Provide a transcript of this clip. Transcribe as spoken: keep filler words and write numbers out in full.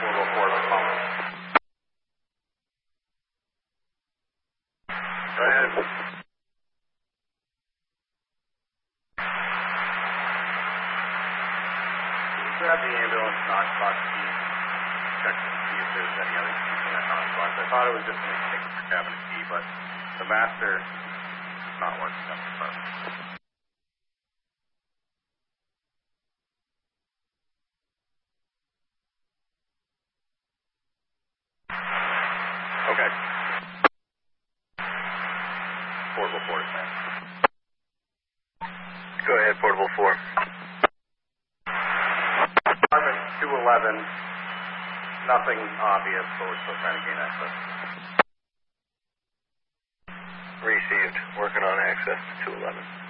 four oh four calling. Go ahead. Grab the ambulance knockbox key, check to see if there's any other keys in that knockbox. I thought it was just an extinguisher cabinet key, but the master is not working on the department. Okay. Portable four, man. Go ahead, Portable four. two eleven, nothing obvious, but we're still trying to gain access. Received. Working on access to two eleven.